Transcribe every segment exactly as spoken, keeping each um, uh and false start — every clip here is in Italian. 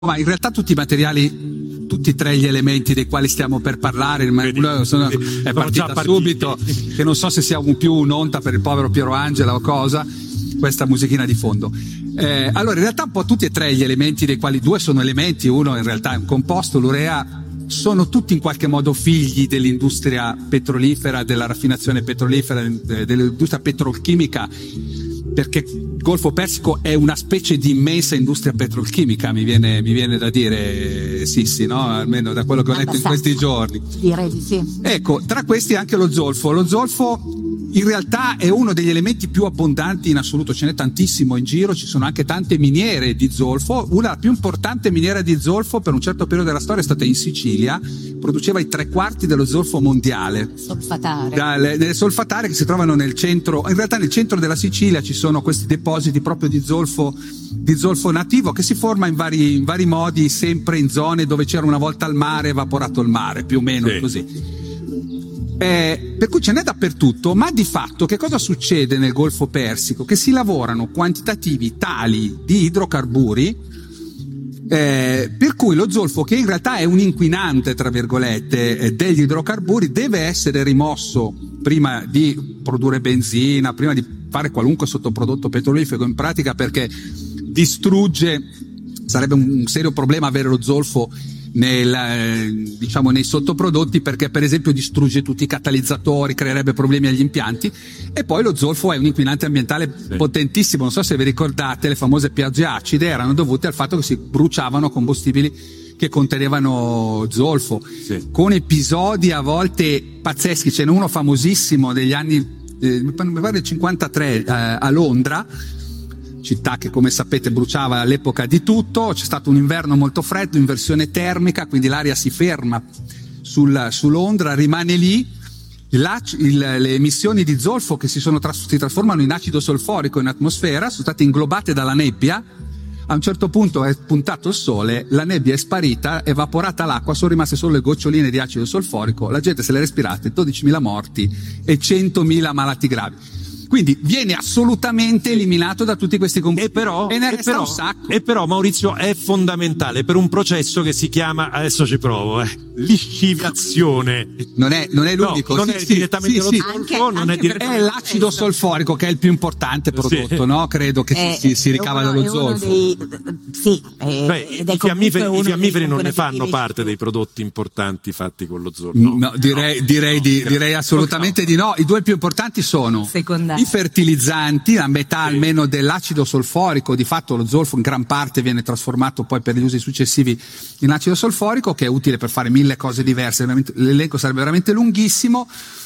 Ma in realtà tutti i materiali, tutti e tre gli elementi dei quali stiamo per parlare, Vedi, sono, vedi, è partita subito, che non so se sia un più un'onta per il povero Piero Angela o cosa, questa musichina di fondo. Eh, allora, in realtà un po' tutti e tre gli elementi, dei quali due sono elementi, uno in realtà è un composto, l'urea, sono tutti in qualche modo figli dell'industria petrolifera, della raffinazione petrolifera, dell'industria petrolchimica, perché il Golfo Persico è una specie di immensa industria petrolchimica, mi viene, mi viene da dire, sì sì, no? Almeno da quello che ho letto in questi giorni. Direi di sì. Ecco, tra questi anche lo zolfo. Lo zolfo in realtà è uno degli elementi più abbondanti in assoluto, ce n'è tantissimo in giro, ci sono anche tante miniere di zolfo. Una la più importante miniera di zolfo per un certo periodo della storia è stata in Sicilia, produceva i tre quarti dello zolfo mondiale. Solfatare. Dalle, nelle solfatare che si trovano nel centro, in realtà nel centro della Sicilia ci sono questi depositi proprio di zolfo, di zolfo nativo che si forma in vari, in vari modi, sempre in zone dove c'era una volta il mare, evaporato il mare, più o meno sì. Così. Eh, per cui ce n'è dappertutto, ma di fatto che cosa succede nel Golfo Persico? Che si lavorano quantitativi tali di idrocarburi eh, per cui lo zolfo, che in realtà è un inquinante tra virgolette eh, degli idrocarburi, deve essere rimosso prima di produrre benzina, prima di fare qualunque sottoprodotto petrolifero in pratica, perché distrugge, sarebbe un serio problema avere lo zolfo nel, diciamo, nei sottoprodotti, perché per esempio distrugge tutti i catalizzatori, creerebbe problemi agli impianti. E poi lo zolfo è un inquinante ambientale sì. potentissimo, non so se vi ricordate, le famose piogge acide erano dovute al fatto che si bruciavano combustibili che contenevano zolfo, sì. con episodi a volte pazzeschi. Ce n'è uno famosissimo degli anni eh, mi pare del cinquantatré eh, a Londra, città che come sapete bruciava all'epoca di tutto. C'è stato un inverno molto freddo, inversione termica, quindi l'aria si ferma sul, su Londra, rimane lì, la, il, le emissioni di zolfo che si, sono tras, si trasformano in acido solforico in atmosfera sono state inglobate dalla nebbia. A un certo punto è puntato il sole, la nebbia è sparita, evaporata l'acqua, sono rimaste solo le goccioline di acido solforico, la gente se le respirate, dodicimila morti e centomila malati gravi. Quindi viene assolutamente eliminato da tutti questi componenti. E però, e ne e resta però, un sacco. E però, Maurizio, è fondamentale per un processo che si chiama, adesso ci provo, eh, lisciviazione. Non è, non è l'unico. No, non sì, è direttamente sì, lo sì, zolfo, anche, non anche è, dire... è l'acido solforico che è il più importante prodotto, sì. no? Credo che è, si, si ricava uno, dallo zolfo. Dei, sì, è, Beh, ed è i fiammiferi, i fiammiferi non ne fanno di parte dei prodotti importanti fatti con lo zolfo. No, no, direi, no, direi, no, di, no, direi assolutamente no. di no. I due più importanti sono Secondari. i fertilizzanti, la metà sì. almeno dell'acido solforico. Di fatto lo zolfo in gran parte viene trasformato poi per gli usi successivi in acido solforico, che è utile per fare mille cose diverse. L'elenco sarebbe veramente lunghissimo.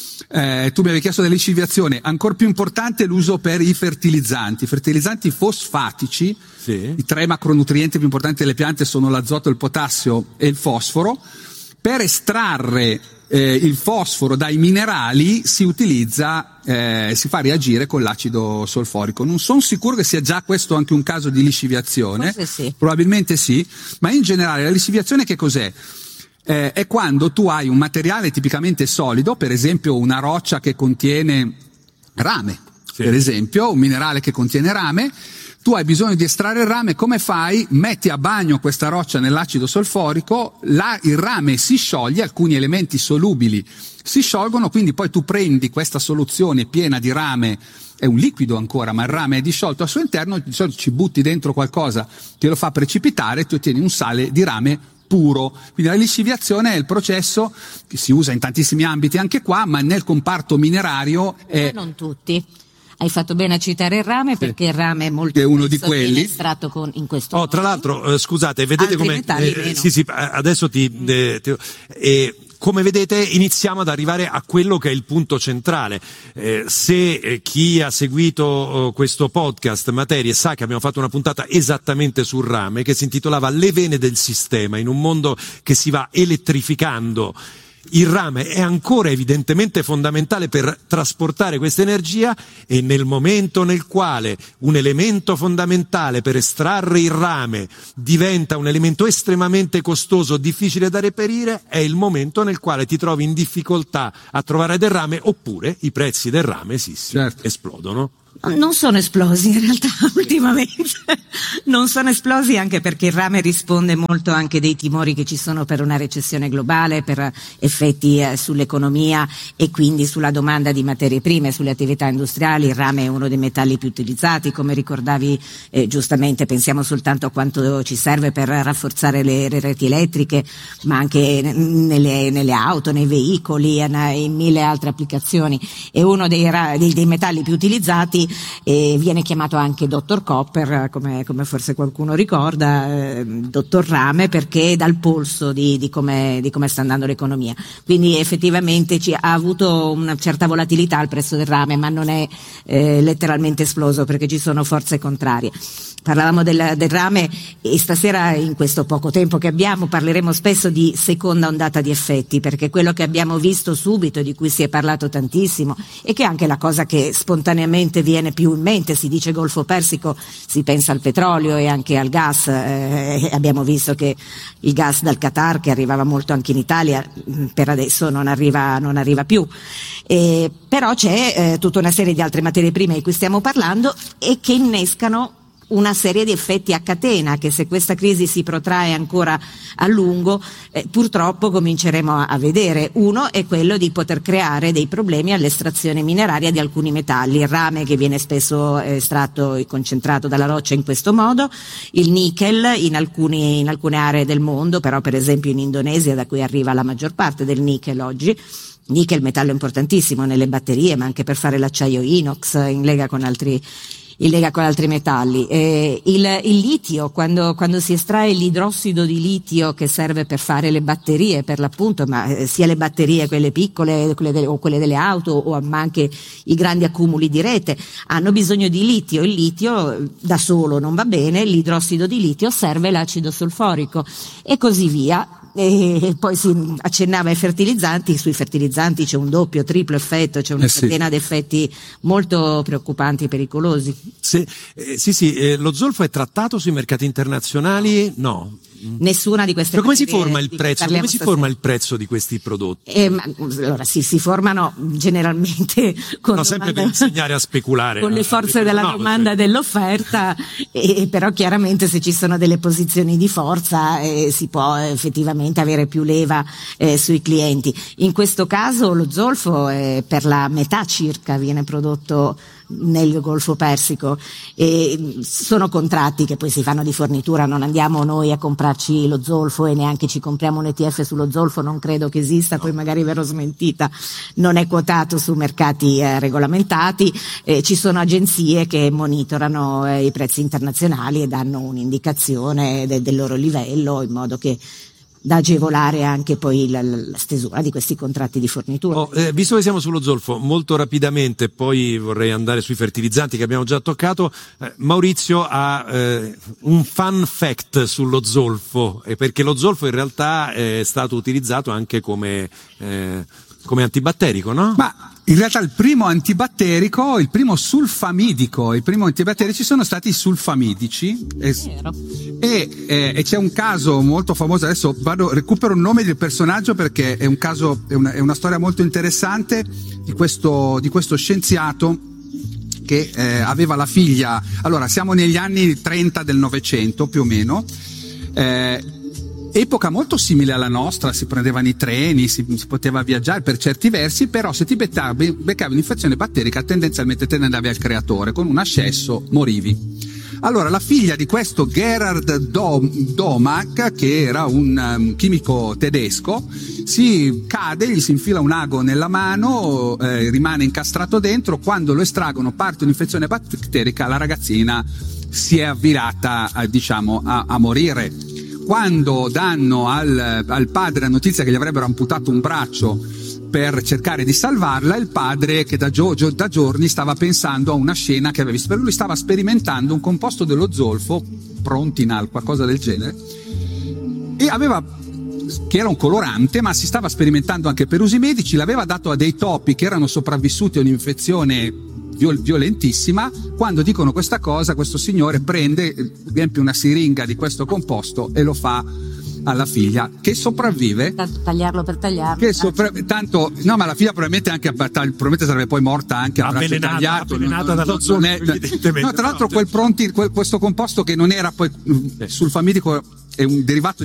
Eh, tu mi avevi chiesto dell'esciviazione, ancora più importante l'uso per i fertilizzanti, i fertilizzanti fosfatici. Sì. I tre macronutrienti più importanti delle piante sono l'azoto, il potassio e il fosforo. Per estrarre eh, il fosforo dai minerali si utilizza, eh, si fa reagire con l'acido solforico. Non sono sicuro che sia già questo anche un caso di lisciviazione, sì. probabilmente sì, ma in generale la lisciviazione che cos'è? Eh, è quando tu hai un materiale tipicamente solido, per esempio una roccia che contiene rame, sì. per esempio, un minerale che contiene rame. Tu hai bisogno di estrarre il rame, come fai? Metti a bagno questa roccia nell'acido solforico, la, il rame si scioglie, alcuni elementi solubili si sciolgono, quindi poi tu prendi questa soluzione piena di rame, è un liquido ancora, ma il rame è disciolto al suo interno, di solito ci butti dentro qualcosa che lo fa precipitare e tu ottieni un sale di rame puro. Quindi la lisciviazione è il processo che si usa in tantissimi ambiti anche qua, ma nel comparto minerario è... non tutti. Hai fatto bene a citare il rame, perché il rame è molto è uno di quelli estratto con, in questo oh, modo. Tra l'altro, eh, scusate, vedete come eh, sì, sì, adesso ti, eh, ti eh, come vedete iniziamo ad arrivare a quello che è il punto centrale. Eh, se eh, chi ha seguito oh, questo podcast Materie sa che abbiamo fatto una puntata esattamente sul rame che si intitolava Le vene del sistema, in un mondo che si va elettrificando. Il rame è ancora evidentemente fondamentale per trasportare questa energia, e nel momento nel quale un elemento fondamentale per estrarre il rame diventa un elemento estremamente costoso, difficile da reperire, è il momento nel quale ti trovi in difficoltà a trovare del rame, oppure i prezzi del rame sì, sì, certo. esplodono. Non sono esplosi in realtà ultimamente, non sono esplosi anche perché il rame risponde molto anche dei timori che ci sono per una recessione globale, per effetti eh, sull'economia e quindi sulla domanda di materie prime, sulle attività industriali. Il rame è uno dei metalli più utilizzati, come ricordavi eh, giustamente, pensiamo soltanto a quanto ci serve per rafforzare le, le reti elettriche, ma anche nelle, nelle auto, nei veicoli e in mille altre applicazioni. È uno dei, dei, dei metalli più utilizzati. E viene chiamato anche dottor Copper, come, come forse qualcuno ricorda, eh, dottor Rame, perché dà il polso di, di come di come sta andando l'economia. Quindi effettivamente ci, ha avuto una certa volatilità il prezzo del rame, ma non è eh, letteralmente esploso perché ci sono forze contrarie. Parlavamo del, del rame e stasera, in questo poco tempo che abbiamo, parleremo spesso di seconda ondata di effetti, perché quello che abbiamo visto subito, di cui si è parlato tantissimo e che è anche la cosa che spontaneamente viene più in mente, si dice Golfo Persico, si pensa al petrolio e anche al gas, eh, abbiamo visto che il gas dal Qatar, che arrivava molto anche in Italia, per adesso non arriva, non arriva più. Eh, però c'è eh, tutta una serie di altre materie prime di cui stiamo parlando e che innescano una serie di effetti a catena che, se questa crisi si protrae ancora a lungo, eh, purtroppo cominceremo a, a vedere. Uno è quello di poter creare dei problemi all'estrazione mineraria di alcuni metalli, il rame che viene spesso estratto e concentrato dalla roccia in questo modo, il nickel in, alcuni, in alcune aree del mondo, però per esempio in Indonesia, da cui arriva la maggior parte del nickel oggi. Nickel, metallo importantissimo nelle batterie, ma anche per fare l'acciaio inox in lega con altri in lega con altri metalli. Eh, il, il litio, quando, quando si estrae l'idrossido di litio che serve per fare le batterie, per l'appunto, ma eh, sia le batterie, quelle piccole, quelle delle, o quelle delle auto, o ma anche i grandi accumuli di rete, hanno bisogno di litio. Il litio da solo non va bene, l'idrossido di litio serve l'acido solforico e così via. E poi si accennava ai fertilizzanti, sui fertilizzanti c'è un doppio, triplo effetto, c'è una eh sì. catena di effetti molto preoccupanti e pericolosi. Sì, eh, sì, sì eh, lo zolfo è trattato sui mercati internazionali? No. Nessuna di queste. Ma come si forma il prezzo? Come si stasera. forma il prezzo di questi prodotti? Eh, ma, allora sì, si formano generalmente con no, sempre per insegnare a speculare, con no? le forze della no, domanda e dell'offerta, e, però chiaramente se ci sono delle posizioni di forza eh, si può effettivamente avere più leva eh, sui clienti. In questo caso lo zolfo eh, per la metà circa viene prodotto nel Golfo Persico e sono contratti che poi si fanno di fornitura, non andiamo noi a comprarci lo zolfo e neanche ci compriamo un E T F sullo zolfo, non credo che esista, poi magari verrò smentita, non è quotato su mercati eh, regolamentati, eh, ci sono agenzie che monitorano eh, i prezzi internazionali e danno un'indicazione de- del loro livello, in modo che da agevolare anche poi la, la stesura di questi contratti di fornitura. Oh, eh, visto che siamo sullo zolfo, molto rapidamente, poi vorrei andare sui fertilizzanti che abbiamo già toccato. eh, Maurizio ha eh, un fun fact sullo zolfo, eh, perché lo zolfo in realtà è stato utilizzato anche come, eh, come antibatterico, no? Ma in realtà il primo antibatterico, il primo sulfamidico, i primi antibatterici sono stati i sulfamidici. E, e, eh, e c'è un caso molto famoso, adesso vado, recupero il nome del personaggio perché è un caso, è una, è una storia molto interessante di questo, di questo scienziato che eh, aveva la figlia, allora siamo negli anni trenta del Novecento più o meno, eh, epoca molto simile alla nostra, si prendevano i treni, si, si poteva viaggiare per certi versi, però se ti beccavi, beccavi un'infezione batterica tendenzialmente te ne andavi al creatore, con un ascesso morivi. Allora la figlia di questo Gerhard Domack, che era un um, chimico tedesco, si cade, gli si infila un ago nella mano, eh, rimane incastrato dentro, quando lo estraggono parte un'infezione batterica, la ragazzina si è avvirata eh, diciamo a, a morire. Quando danno al, al padre la notizia che gli avrebbero amputato un braccio per cercare di salvarla, il padre, che da, gio, da giorni stava pensando a una scena che aveva visto, per lui stava sperimentando un composto dello zolfo, Prontinal, qualcosa del genere, e aveva, che era un colorante, ma si stava sperimentando anche per usi medici, l'aveva dato a dei topi che erano sopravvissuti a un'infezione violentissima. Quando dicono questa cosa, questo signore prende, riempie una siringa di questo composto e lo fa alla figlia, che sopravvive. Tanto tagliarlo per tagliarlo. Che sopra- tanto, no, ma la figlia probabilmente anche probabilmente sarebbe poi morta anche a braccio tagliato. Avvelenata dallo zoo, evidentemente. No, tra l'altro quel pronti, quel, questo composto che non era poi sul famitico, è un derivato